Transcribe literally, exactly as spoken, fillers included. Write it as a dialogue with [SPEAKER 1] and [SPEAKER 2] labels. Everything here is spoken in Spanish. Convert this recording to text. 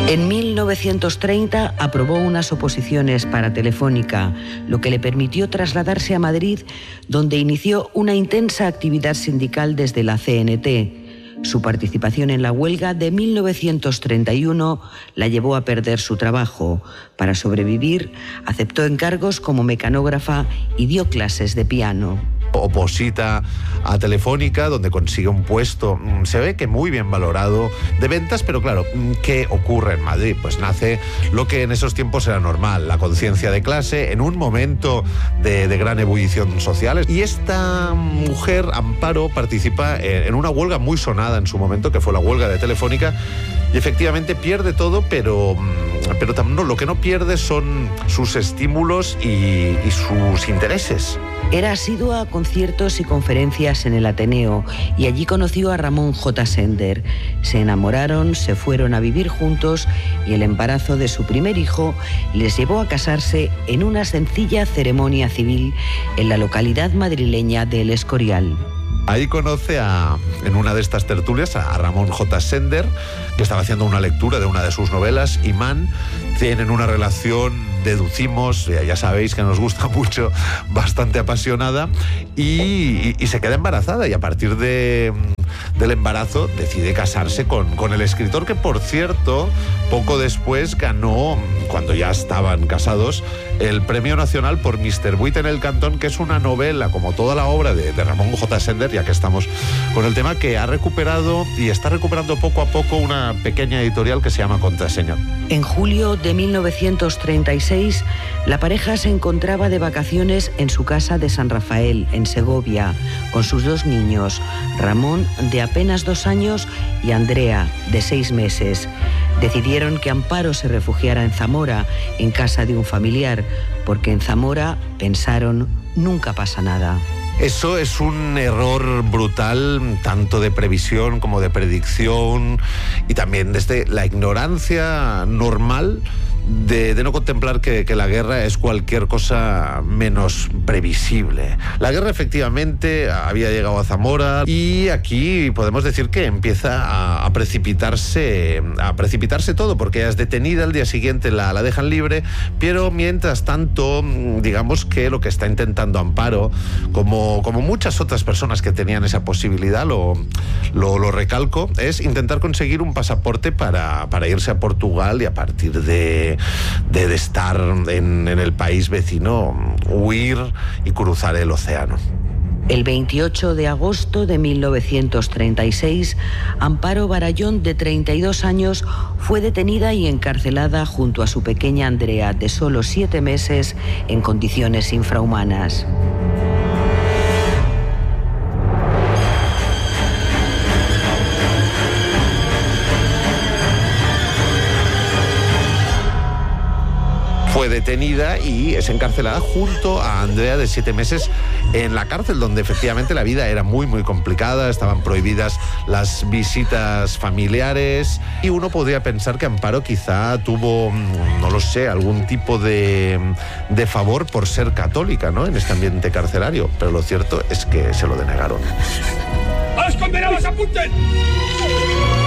[SPEAKER 1] En mil novecientos treinta aprobó unas oposiciones para Telefónica, lo que le permitió trasladarse a Madrid, donde inició una intensa actividad sindical desde la C N T. Su participación en la huelga de mil novecientos treinta y uno la llevó a perder su trabajo. Para sobrevivir, aceptó encargos como mecanógrafa y dio clases de piano.
[SPEAKER 2] Oposita a Telefónica, donde consigue un puesto, se ve que muy bien valorado, de ventas, pero claro, ¿qué ocurre en Madrid? Pues nace lo que en esos tiempos era normal, la conciencia de clase, en un momento de, de gran ebullición social. Y esta mujer, Amparo, participa en una huelga muy sonada en su momento, que fue la huelga de Telefónica, y efectivamente pierde todo, pero, pero no, lo que no pierde son sus estímulos y, y sus intereses.
[SPEAKER 1] Era asidua a conciertos y conferencias en el Ateneo y allí conoció a Ramón J. Sender. Se enamoraron, se fueron a vivir juntos y el embarazo de su primer hijo les llevó a casarse en una sencilla ceremonia civil en la localidad madrileña de El Escorial.
[SPEAKER 2] Ahí conoce a, en una de estas tertulias a Ramón J. Sender, que estaba haciendo una lectura de una de sus novelas, Imán. Tienen una relación, deducimos, ya sabéis que nos gusta mucho, bastante apasionada, y, y, y se queda embarazada, y a partir de, del embarazo decide casarse con, con el escritor, que por cierto, poco después ganó, cuando ya estaban casados, el Premio Nacional por míster Buit en el Cantón, que es una novela, como toda la obra de, de Ramón J. Sender, ya que estamos con el tema, que ha recuperado y está recuperando poco a poco una pequeña editorial que se llama Contraseña.
[SPEAKER 1] En julio de mil novecientos treinta y seis, la pareja se encontraba de vacaciones en su casa de San Rafael, en Segovia, con sus dos niños, Ramón, de apenas dos años, y Andrea, de seis meses. Decidieron que Amparo se refugiara en Zamora, en casa de un familiar, porque en Zamora, pensaron, nunca pasa nada.
[SPEAKER 2] Eso es un error brutal, tanto de previsión como de predicción, y también desde la ignorancia normal de, de no contemplar que, que la guerra es cualquier cosa menos previsible. La guerra efectivamente había llegado a Zamora, y aquí podemos decir que empieza a, a precipitarse a precipitarse todo, porque ella es detenida, al día siguiente la, la dejan libre, pero mientras tanto, digamos que lo que está intentando Amparo, como, como muchas otras personas que tenían esa posibilidad, lo, lo, lo recalco, es intentar conseguir un pasaporte para, para irse a Portugal, y a partir de De, de estar en, en el país vecino, huir y cruzar el océano.
[SPEAKER 1] El veintiocho de agosto de mil novecientos treinta y seis, Amparo Barallón, de treinta y dos años, fue detenida y encarcelada junto a su pequeña Andrea, de solo siete meses, en condiciones infrahumanas.
[SPEAKER 2] Fue detenida y es encarcelada junto a Andrea, de siete meses, en la cárcel, donde efectivamente la vida era muy muy complicada, estaban prohibidas las visitas familiares, y uno podría pensar que Amparo quizá tuvo, no lo sé, algún tipo de, de favor por ser católica, ¿no?, en este ambiente carcelario, pero lo cierto es que se lo denegaron.
[SPEAKER 3] ¡A los condenados, apunten!